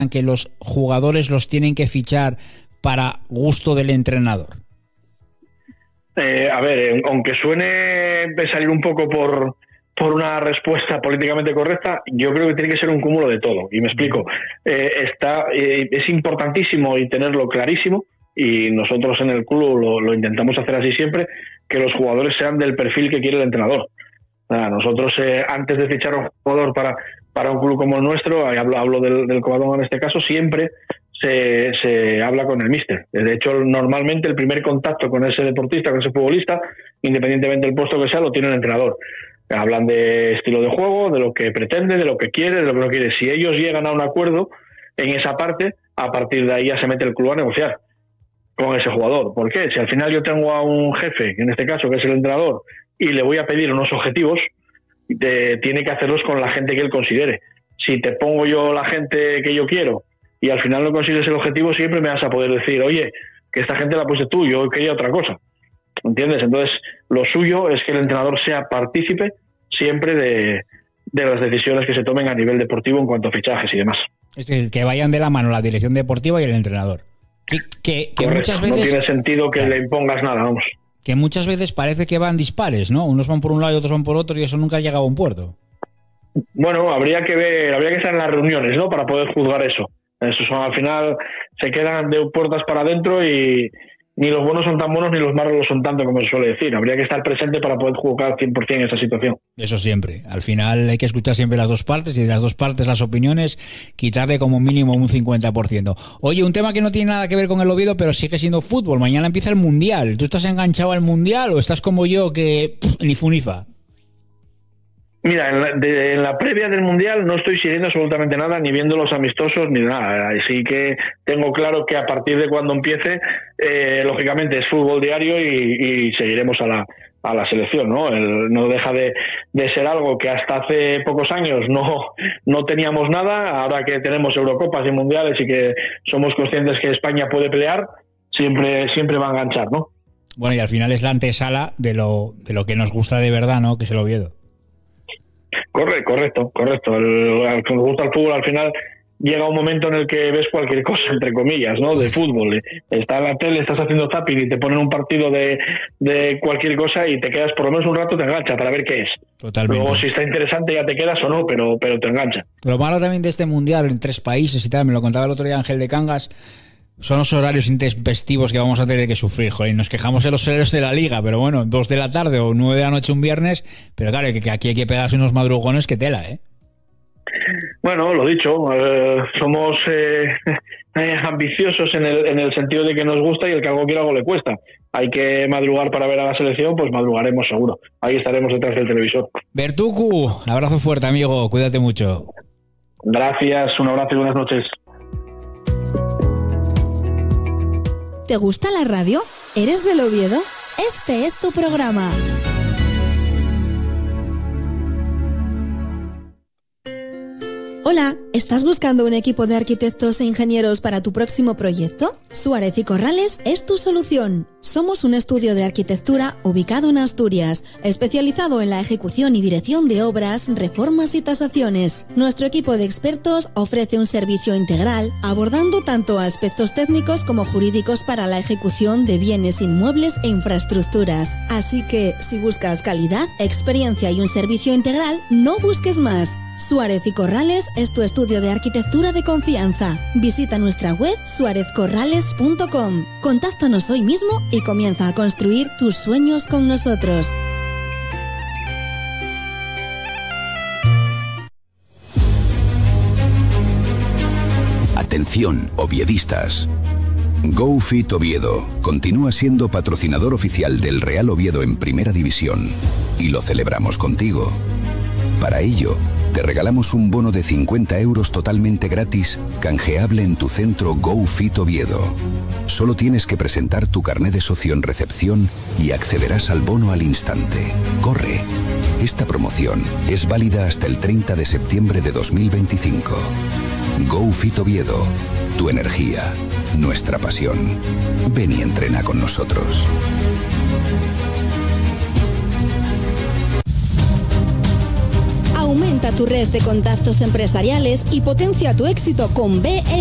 que los jugadores los tienen que fichar para gusto del entrenador? A ver, aunque suene salir un poco por una respuesta políticamente correcta, yo creo que tiene que ser un cúmulo de todo. Y me explico. Es importantísimo y tenerlo clarísimo, y nosotros en el club lo intentamos hacer así siempre, que los jugadores sean del perfil que quiere el entrenador. Nosotros, antes de fichar a un jugador para un club como el nuestro, hablo del Covadonga en este caso, siempre se habla con el míster. De hecho, normalmente el primer contacto con ese deportista, con ese futbolista, independientemente del puesto que sea, lo tiene el entrenador. Hablan de estilo de juego, de lo que pretende, de lo que quiere, de lo que no quiere. Si ellos llegan a un acuerdo en esa parte, a partir de ahí ya se mete el club a negociar con ese jugador. ¿Por qué? Si al final yo tengo a un jefe, en este caso que es el entrenador, y le voy a pedir unos objetivos, tiene que hacerlos con la gente que él considere. Si te pongo yo la gente que yo quiero y al final no consigues el objetivo, siempre me vas a poder decir, oye, que esta gente la pusiste tú, yo quería otra cosa. ¿Entiendes? Entonces, lo suyo es que el entrenador sea partícipe siempre de las decisiones que se tomen a nivel deportivo en cuanto a fichajes y demás. Es decir, que vayan de la mano la dirección deportiva y el entrenador. Que muchas veces... No tiene sentido que le impongas nada, vamos. Que muchas veces parece que van dispares, ¿no? Unos van por un lado y otros van por otro, y eso nunca ha llegado a un puerto. Bueno, habría que estar en las reuniones, ¿no? Para poder juzgar eso. Al final se quedan de puertas para adentro y ni los buenos son tan buenos ni los malos lo son tanto, como se suele decir. Habría que estar presente para poder jugar 100% esa situación. Eso siempre. Al final hay que escuchar siempre las dos partes, y de las dos partes las opiniones, quitarle como mínimo un 50%. Oye, un tema que no tiene nada que ver con el Oviedo, pero sigue siendo fútbol. Mañana empieza el Mundial. ¿Tú estás enganchado al Mundial o estás como yo que ni funifa? Mira, en la previa del Mundial no estoy siguiendo absolutamente nada, ni viendo los amistosos, ni nada. Así que tengo claro que a partir de cuando empiece, lógicamente es fútbol diario y seguiremos a la selección, ¿no? No deja de ser algo que hasta hace pocos años no teníamos nada. Ahora que tenemos Eurocopas y Mundiales y que somos conscientes que España puede pelear, siempre va a enganchar, ¿no? Bueno, y al final es la antesala de lo que nos gusta de verdad, ¿no? Que es el Oviedo. Correcto. Al que nos gusta el fútbol, al final llega un momento en el que ves cualquier cosa, entre comillas, ¿no? De fútbol. Está en la tele, estás haciendo zapping y te ponen un partido de cualquier cosa y te quedas por lo menos un rato, te engancha para ver qué es. Totalmente. Luego, si está interesante, ya te quedas o no, pero te engancha. Lo malo también de este Mundial en 3 países y tal, me lo contaba el otro día Ángel de Cangas, son los horarios intempestivos que vamos a tener que sufrir, joder. Nos quejamos de los horarios de la Liga, pero bueno, 2 de la tarde o 9 de la noche un viernes, pero claro, que aquí hay que pegarse unos madrugones que tela, ¿eh? Bueno, lo dicho, somos ambiciosos en el sentido de que nos gusta, y el que algo quiere algo le cuesta. Hay que madrugar para ver a la selección, pues madrugaremos seguro. Ahí estaremos detrás del televisor. Bertucu, abrazo fuerte, amigo, cuídate mucho. Gracias, un abrazo y buenas noches. ¿Te gusta la radio? ¿Eres del Oviedo? Este es tu programa. Hola, ¿estás buscando un equipo de arquitectos e ingenieros para tu próximo proyecto? Suárez y Corrales es tu solución. Somos un estudio de arquitectura ubicado en Asturias, especializado en la ejecución y dirección de obras, reformas y tasaciones. Nuestro equipo de expertos ofrece un servicio integral, abordando tanto aspectos técnicos como jurídicos para la ejecución de bienes inmuebles e infraestructuras. Así que, si buscas calidad, experiencia y un servicio integral, no busques más. Suárez y Corrales es tu estudio de arquitectura de confianza. Visita nuestra web suarezcorrales.com. Contáctanos hoy mismo y comienza a construir tus sueños con nosotros. Atención, oviedistas. GoFit Oviedo continúa siendo patrocinador oficial del Real Oviedo en Primera División y lo celebramos contigo. Para ello, te regalamos un bono de 50 € totalmente gratis, canjeable en tu centro GoFit Oviedo. Solo tienes que presentar tu carné de socio en recepción y accederás al bono al instante. ¡Corre! Esta promoción es válida hasta el 30 de septiembre de 2025. GoFit Oviedo. Tu energía, nuestra pasión. Ven y entrena con nosotros. Aumenta Aumenta tu red de contactos empresariales y potencia tu éxito con BE